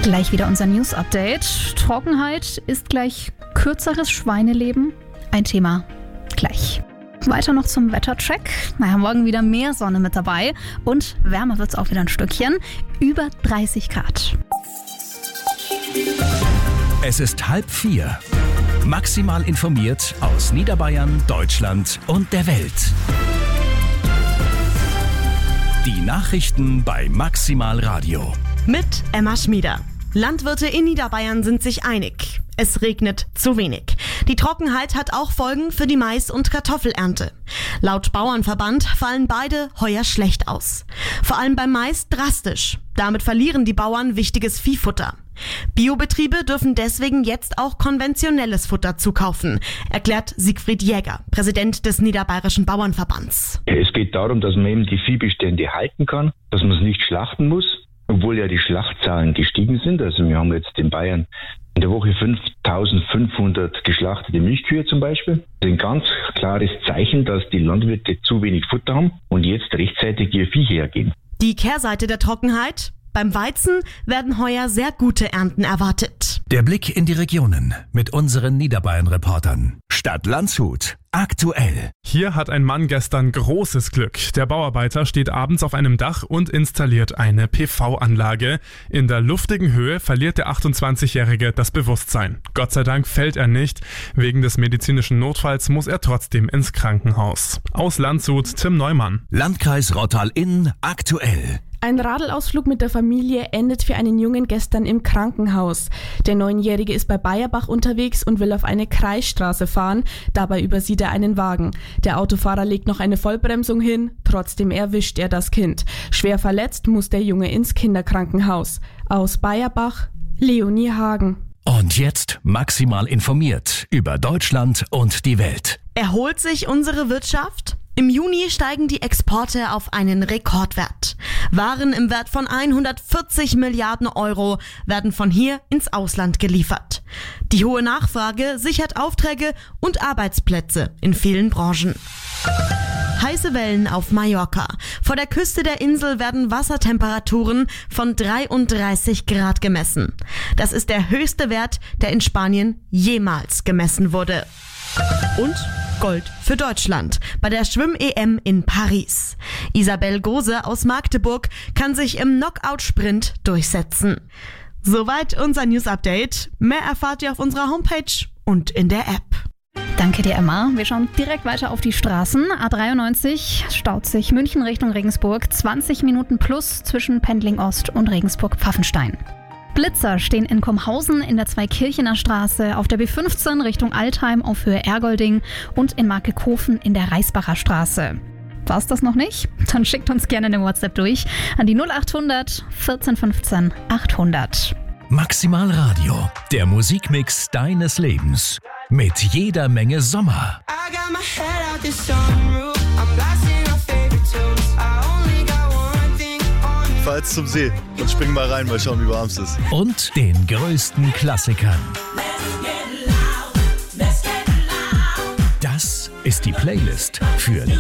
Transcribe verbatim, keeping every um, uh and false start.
Gleich wieder unser News-Update. Trockenheit ist gleich kürzeres Schweineleben. Ein Thema gleich. Weiter noch zum Wettercheck. Naja, morgen wieder mehr Sonne mit dabei und wärmer wird es auch wieder ein Stückchen. Über dreißig Grad. Es ist halb vier. Maximal informiert aus Niederbayern, Deutschland und der Welt. Die Nachrichten bei Maximal Radio. Mit Emma Schmieder. Landwirte in Niederbayern sind sich einig. Es regnet zu wenig. Die Trockenheit hat auch Folgen für die Mais- und Kartoffelernte. Laut Bauernverband fallen beide heuer schlecht aus. Vor allem beim Mais drastisch. Damit verlieren die Bauern wichtiges Viehfutter. Biobetriebe dürfen deswegen jetzt auch konventionelles Futter zukaufen, erklärt Siegfried Jäger, Präsident des Niederbayerischen Bauernverbands. Es geht darum, dass man eben die Viehbestände halten kann, dass man es nicht schlachten muss, obwohl ja die Schlachtzahlen gestiegen sind. Also wir haben jetzt in Bayern in der Woche fünftausendfünfhundert geschlachtete Milchkühe zum Beispiel. Das ist ein ganz klares Zeichen, dass die Landwirte zu wenig Futter haben und jetzt rechtzeitig ihr Vieh hergeben. Die Kehrseite der Trockenheit? Beim Weizen werden heuer sehr gute Ernten erwartet. Der Blick in die Regionen mit unseren Niederbayern-Reportern. Stadt Landshut. Aktuell. Hier hat ein Mann gestern großes Glück. Der Bauarbeiter steht abends auf einem Dach und installiert eine P V-Anlage. In der luftigen Höhe verliert der achtundzwanzigjährige das Bewusstsein. Gott sei Dank fällt er nicht. Wegen des medizinischen Notfalls muss er trotzdem ins Krankenhaus. Aus Landshut, Tim Neumann. Landkreis Rottal-Inn. Aktuell. Ein Radlausflug mit der Familie endet für einen Jungen gestern im Krankenhaus. Der Neunjährige ist bei Bayerbach unterwegs und will auf eine Kreisstraße fahren. Dabei übersieht er einen Wagen. Der Autofahrer legt noch eine Vollbremsung hin. Trotzdem erwischt er das Kind. Schwer verletzt muss der Junge ins Kinderkrankenhaus. Aus Bayerbach, Leonie Hagen. Und jetzt maximal informiert über Deutschland und die Welt. Erholt sich unsere Wirtschaft? Im Juni steigen die Exporte auf einen Rekordwert. Waren im Wert von hundertvierzig Milliarden Euro werden von hier ins Ausland geliefert. Die hohe Nachfrage sichert Aufträge und Arbeitsplätze in vielen Branchen. Heiße Wellen auf Mallorca. Vor der Küste der Insel werden Wassertemperaturen von dreiunddreißig Grad gemessen. Das ist der höchste Wert, der in Spanien jemals gemessen wurde. Und Gold für Deutschland bei der Schwimm-E M in Paris. Isabel Gose aus Magdeburg kann sich im Knockout-Sprint durchsetzen. Soweit unser News-Update. Mehr erfahrt ihr auf unserer Homepage und in der App. Danke dir, Emma. Wir schauen direkt weiter auf die Straßen. A dreiundneunzig staut sich München Richtung Regensburg. zwanzig Minuten plus zwischen Pendling Ost und Regensburg-Pfaffenstein. Blitzer stehen in Komhausen in der Zweikirchener Straße, auf der B fünfzehn Richtung Altheim auf Höhe Ergolding und in Markekofen in der Reisbacher Straße. War's das noch nicht? Dann schickt uns gerne eine WhatsApp durch an die null achthundert vierzehn fünfzehn achthundert. Maximal Radio, der Musikmix deines Lebens. Mit jeder Menge Sommer. Fahr jetzt zum See und spring mal rein, mal schauen, wie warm es ist. Und den größten Klassikern. Das ist die Playlist für